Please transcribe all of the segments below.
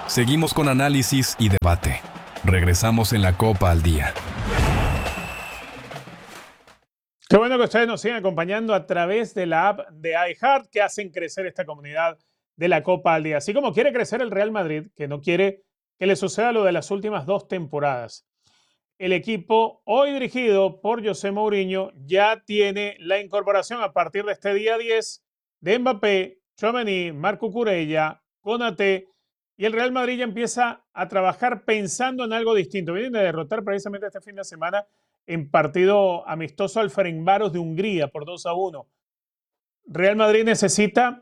Seguimos con análisis y debate. Regresamos en la Copa al Día. Qué bueno que ustedes nos sigan acompañando a través de la app de iHeart, que hacen crecer esta comunidad de la Copa al Día. Así como quiere crecer el Real Madrid, que no quiere que le suceda lo de las últimas 2 temporadas. El equipo, hoy dirigido por José Mourinho, ya tiene la incorporación a partir de este día 10 de Mbappé, Tchouaméni, Marco Cucurella, Konaté, y el Real Madrid ya empieza a trabajar pensando en algo distinto. Vienen de derrotar precisamente este fin de semana en partido amistoso al Ferencváros de Hungría por 2-1. Real Madrid necesita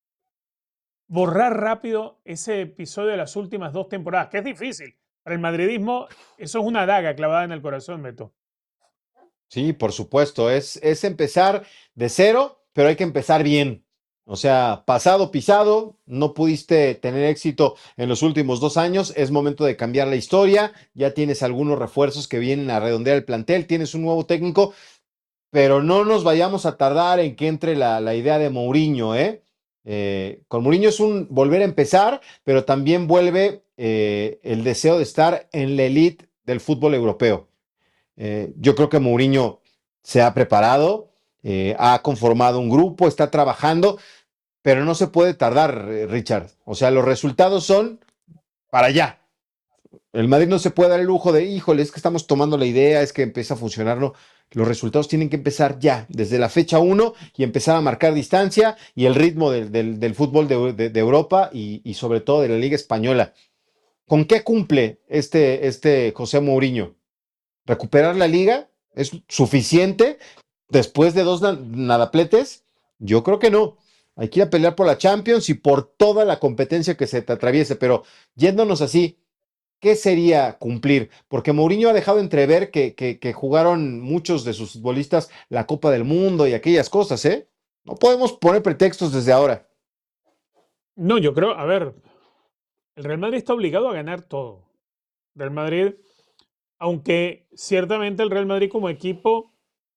borrar rápido ese episodio de las últimas 2 temporadas, que es difícil. Para el madridismo, eso es una daga clavada en el corazón, Beto. Sí, por supuesto, es empezar de cero, pero hay que empezar bien. O sea, pasado, pisado, no pudiste tener éxito en los últimos 2 años, es momento de cambiar la historia, ya tienes algunos refuerzos que vienen a redondear el plantel, tienes un nuevo técnico, pero no nos vayamos a tardar en que entre la idea de Mourinho, ¿eh? Con Mourinho es un volver a empezar, pero también vuelve el deseo de estar en la elite del fútbol europeo. Yo creo que Mourinho se ha preparado, ha conformado un grupo, está trabajando, pero no se puede tardar, Richard. O sea, los resultados son para allá. El Madrid no se puede dar el lujo de, híjole, es que estamos tomando la idea, es que empieza a funcionar, no. Los resultados tienen que empezar ya, desde la fecha 1 y empezar a marcar distancia y el ritmo del fútbol de Europa y sobre todo de la Liga Española. ¿Con qué cumple este José Mourinho? ¿Recuperar la liga es suficiente después de 2 nadapletes? Yo creo que no. Hay que ir a pelear por la Champions y por toda la competencia que se te atraviese, pero yéndonos así, ¿qué sería cumplir? Porque Mourinho ha dejado entrever que jugaron muchos de sus futbolistas la Copa del Mundo y aquellas cosas, ¿eh? No podemos poner pretextos desde ahora. No, yo creo, a ver, el Real Madrid está obligado a ganar todo. Real Madrid, aunque ciertamente el Real Madrid como equipo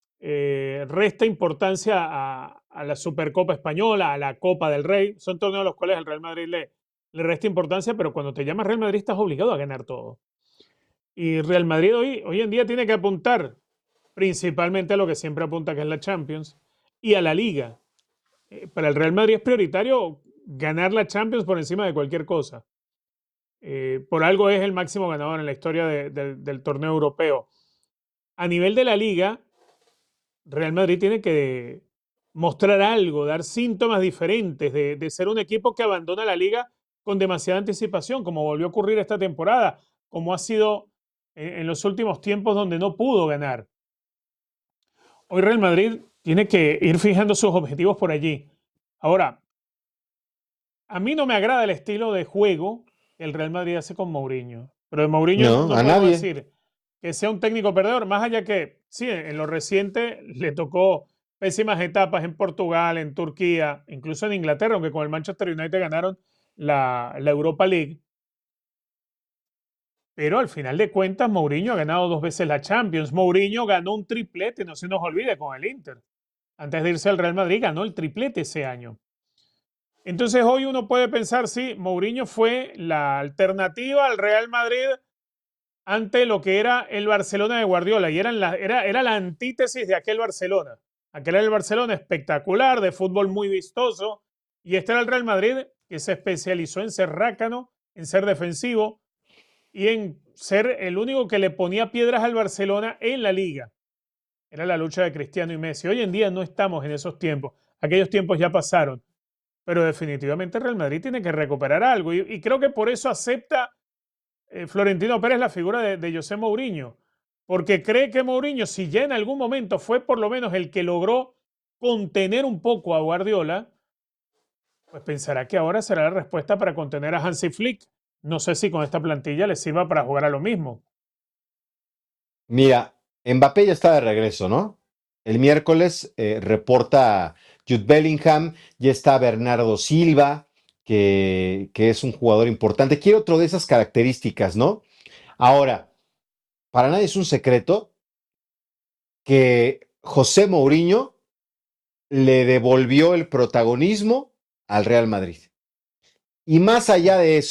resta importancia a la Supercopa Española, a la Copa del Rey, son torneos a los cuales el Real Madrid le resta importancia, pero cuando te llamas Real Madrid estás obligado a ganar todo. Y Real Madrid hoy en día tiene que apuntar principalmente a lo que siempre apunta, que es la Champions, y a la Liga. Para el Real Madrid es prioritario ganar la Champions por encima de cualquier cosa. Por algo es el máximo ganador en la historia del torneo europeo. A nivel de la Liga, Real Madrid tiene que mostrar algo, dar síntomas diferentes de ser un equipo que abandona la Liga con demasiada anticipación, como volvió a ocurrir esta temporada, como ha sido en los últimos tiempos donde no pudo ganar. Hoy Real Madrid tiene que ir fijando sus objetivos por allí. Ahora, a mí no me agrada el estilo de juego que el Real Madrid hace con Mourinho. Pero de Mourinho No, no a podemos nadie. decir que sea un técnico perdedor, más allá que, sí, en lo reciente le tocó pésimas etapas en Portugal, en Turquía, incluso en Inglaterra, aunque con el Manchester United ganaron la Europa League. Pero al final de cuentas, Mourinho ha ganado 2 veces la Champions. Mourinho ganó un triplete, no se nos olvide, con el Inter. Antes de irse al Real Madrid, ganó el triplete ese año. Entonces hoy uno puede pensar, sí, Mourinho fue la alternativa al Real Madrid ante lo que era el Barcelona de Guardiola, y era la antítesis de aquel Barcelona. Aquel era el Barcelona espectacular, de fútbol muy vistoso, y este era el Real Madrid que se especializó en ser rácano, en ser defensivo y en ser el único que le ponía piedras al Barcelona en la liga. Era la lucha de Cristiano y Messi. Hoy en día no estamos en esos tiempos. Aquellos tiempos ya pasaron. Pero definitivamente el Real Madrid tiene que recuperar algo. Y creo que por eso acepta Florentino Pérez la figura de José Mourinho. Porque cree que Mourinho, si ya en algún momento fue por lo menos el que logró contener un poco a Guardiola, pues pensará que ahora será la respuesta para contener a Hansi Flick. No sé si con esta plantilla le sirva para jugar a lo mismo. Mira, Mbappé ya está de regreso, ¿no? El miércoles reporta Jude Bellingham, ya está Bernardo Silva, que es un jugador importante. Quiere otro de esas características, ¿no? Ahora, para nadie es un secreto que José Mourinho le devolvió el protagonismo al Real Madrid. Y más allá de eso,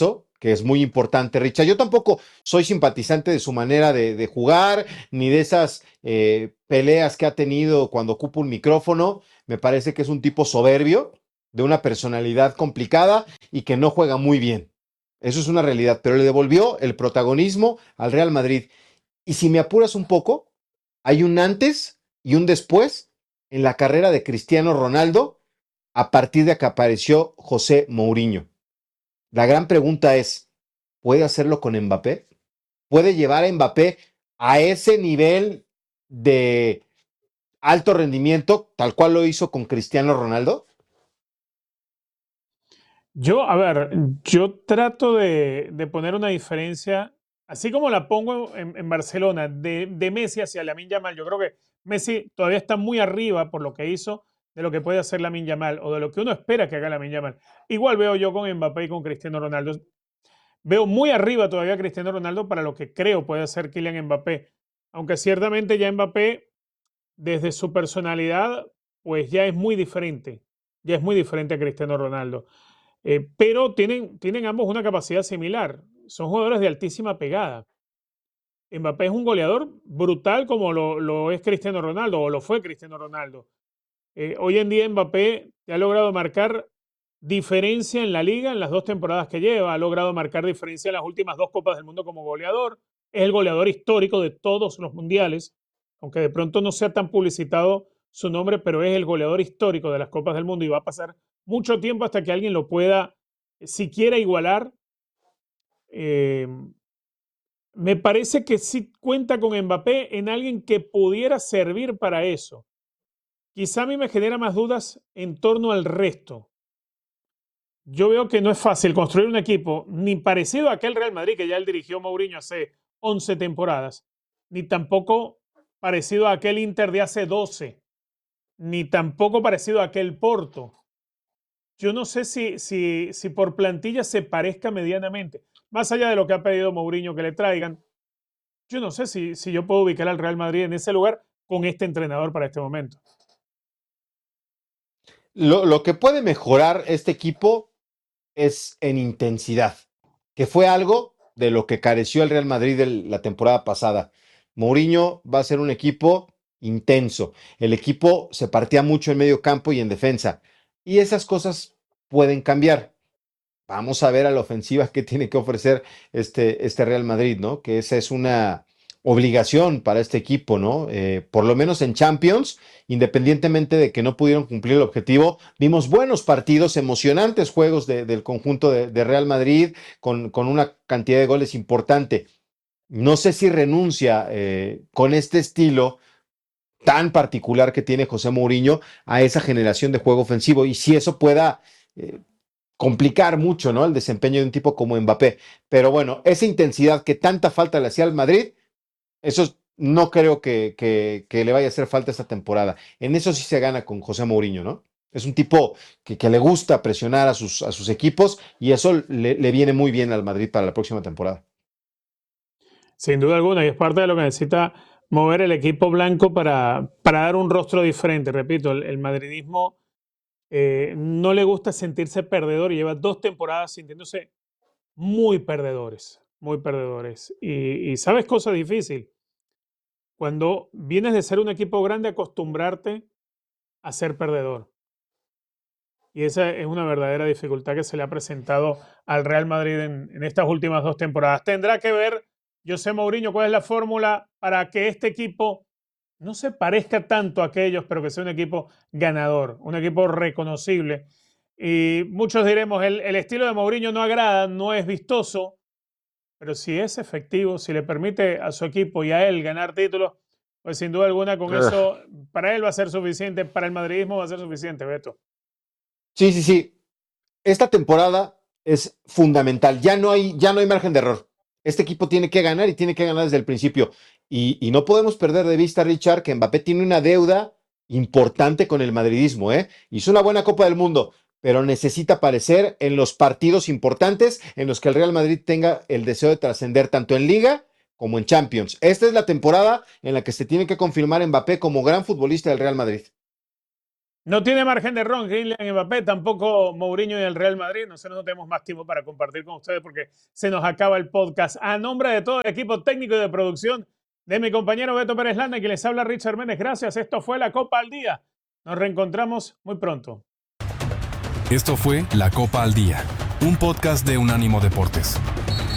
que es muy importante, Richard. Yo tampoco soy simpatizante de su manera de jugar, ni de esas peleas que ha tenido cuando ocupa un micrófono. Me parece que es un tipo soberbio, de una personalidad complicada y que no juega muy bien. Eso es una realidad, pero le devolvió el protagonismo al Real Madrid. Y si me apuras un poco, hay un antes y un después en la carrera de Cristiano Ronaldo a partir de que apareció José Mourinho. La gran pregunta es, ¿puede hacerlo con Mbappé? ¿Puede llevar a Mbappé a ese nivel de alto rendimiento, tal cual lo hizo con Cristiano Ronaldo? A ver, yo trato de poner una diferencia, así como la pongo en Barcelona, de Messi hacia Lamine Yamal. Yo creo que Messi todavía está muy arriba por lo que hizo de lo que puede hacer Lamine Yamal o de lo que uno espera que haga Lamine Yamal. Igual veo yo con Mbappé y con Cristiano Ronaldo. Veo muy arriba todavía a Cristiano Ronaldo para lo que creo puede hacer Kylian Mbappé. Aunque ciertamente ya Mbappé, desde su personalidad, pues ya es muy diferente. Ya es muy diferente a Cristiano Ronaldo. Pero tienen ambos una capacidad similar. Son jugadores de altísima pegada. Mbappé es un goleador brutal como lo es Cristiano Ronaldo o lo fue Cristiano Ronaldo. Hoy en día Mbappé ha logrado marcar diferencia en la liga en las 2 temporadas que lleva, ha logrado marcar diferencia en las últimas 2 Copas del Mundo como goleador, es el goleador histórico de todos los mundiales, aunque de pronto no sea tan publicitado su nombre, pero es el goleador histórico de las Copas del Mundo y va a pasar mucho tiempo hasta que alguien lo pueda siquiera igualar. Eh, Me parece que sí cuenta con Mbappé en alguien que pudiera servir para eso. Quizá a mí me genera más dudas en torno al resto. Yo veo que no es fácil construir un equipo ni parecido a aquel Real Madrid que ya él dirigió Mourinho hace 11 temporadas, ni tampoco parecido a aquel Inter de hace 12, ni tampoco parecido a aquel Porto. Yo no sé si por plantilla se parezca medianamente, más allá de lo que ha pedido Mourinho que le traigan. Yo no sé si yo puedo ubicar al Real Madrid en ese lugar con este entrenador para este momento. Lo que puede mejorar este equipo es en intensidad, que fue algo de lo que careció el Real Madrid la temporada pasada. Mourinho va a ser un equipo intenso. El equipo se partía mucho en medio campo y en defensa. Y esas cosas pueden cambiar. Vamos a ver a la ofensiva que tiene que ofrecer este Real Madrid, ¿no? Que esa es una obligación para este equipo, ¿no? Por lo menos en Champions, independientemente de que no pudieron cumplir el objetivo, vimos buenos partidos, emocionantes juegos del conjunto de Real Madrid con una cantidad de goles importante. No sé si renuncia con este estilo tan particular que tiene José Mourinho a esa generación de juego ofensivo y si eso pueda eh, complicar mucho, ¿no? El desempeño de un tipo como Mbappé. Pero bueno, esa intensidad que tanta falta le hacía al Madrid, eso no creo que le vaya a hacer falta esta temporada. En eso sí se gana con José Mourinho, ¿no? Es un tipo que le gusta presionar a sus equipos y eso le viene muy bien al Madrid para la próxima temporada. Sin duda alguna, y es parte de lo que necesita mover el equipo blanco para dar un rostro diferente. Repito, el madridismo no le gusta sentirse perdedor y lleva 2 temporadas sintiéndose muy perdedores, muy perdedores. Y sabes cosa difícil, cuando vienes de ser un equipo grande, acostumbrarte a ser perdedor. Y esa es una verdadera dificultad que se le ha presentado al Real Madrid en estas últimas 2 temporadas. Tendrá que ver José Mourinho cuál es la fórmula para que este equipo no se parezca tanto a aquellos, pero que sea un equipo ganador, un equipo reconocible. Y muchos diremos, el estilo de Mourinho no agrada, no es vistoso, pero si es efectivo, si le permite a su equipo y a él ganar títulos, pues sin duda alguna con eso, para él va a ser suficiente, para el madridismo va a ser suficiente, Beto. Sí, sí, sí. Esta temporada es fundamental. Ya no hay margen de error. Este equipo tiene que ganar y tiene que ganar desde el principio. Y no podemos perder de vista, Richard, que Mbappé tiene una deuda importante con el madridismo, ¿eh? Hizo una buena Copa del Mundo, pero necesita aparecer en los partidos importantes en los que el Real Madrid tenga el deseo de trascender tanto en Liga como en Champions. Esta es la temporada en la que se tiene que confirmar Mbappé como gran futbolista del Real Madrid. No tiene margen de error Kylian Mbappé, tampoco Mourinho y el Real Madrid. Nosotros no tenemos más tiempo para compartir con ustedes porque se nos acaba el podcast. A nombre de todo el equipo técnico y de producción, de mi compañero Beto Pérez Landa, que les habla Richard Méndez. Gracias. Esto fue La Copa al Día. Nos reencontramos muy pronto. Esto fue La Copa al Día, un podcast de Unánimo Deportes.